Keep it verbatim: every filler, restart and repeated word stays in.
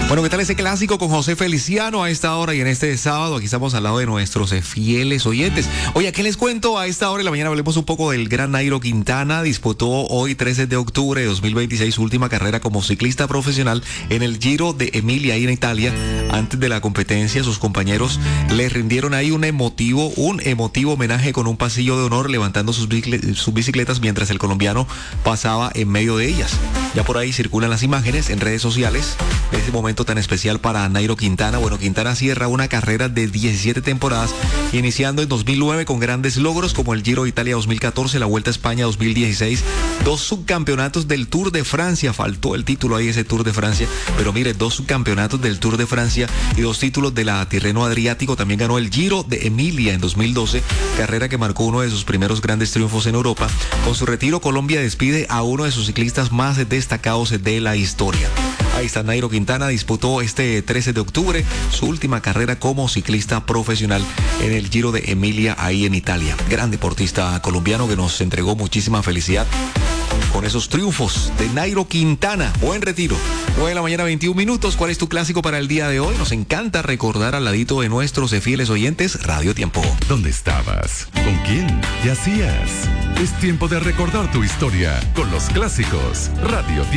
Bueno, ¿qué tal ese clásico con José Feliciano a esta hora y en este sábado? Aquí estamos al lado de nuestros eh, fieles oyentes. Oye, ¿qué les cuento? A esta hora de la mañana hablemos un poco del gran Nairo Quintana. Disputó hoy trece de octubre de dos mil veintiséis su última carrera como ciclista profesional en el Giro de Emilia, ahí en Italia. Antes de la competencia, sus compañeros le rindieron ahí un emotivo, un emotivo homenaje con un pasillo de honor, levantando sus, bicicletas, sus bicicletas mientras el colombiano pasaba en medio de ellas. Ya por ahí circulan las imágenes en redes sociales de ese momento tan especial para Nairo Quintana. Bueno, Quintana cierra una carrera de diecisiete temporadas, iniciando en dos mil nueve con grandes logros como el Giro de Italia dos mil catorce, la Vuelta a España dos mil dieciséis, dos subcampeonatos del Tour de Francia, faltó el título ahí ese Tour de Francia, pero mire, dos subcampeonatos del Tour de Francia y dos títulos de la Tirreno Adriático. También ganó el Giro de Emilia en dos mil doce, carrera que marcó uno de sus primeros grandes triunfos en Europa. Con su retiro, Colombia despide a uno de sus ciclistas más destacados de la historia. Ahí está Nairo Quintana, disputó este trece de octubre su última carrera como ciclista profesional en el Giro de Emilia, ahí en Italia. Gran deportista colombiano que nos entregó muchísima felicidad con esos triunfos de Nairo Quintana. Buen retiro. nueve de la mañana, veintiún minutos. ¿Cuál es tu clásico para el día de hoy? Nos encanta recordar al ladito de nuestros fieles oyentes Radio Tiempo. ¿Dónde estabas? ¿Con quién? ¿Qué hacías? Es tiempo de recordar tu historia con los clásicos Radio Tiempo.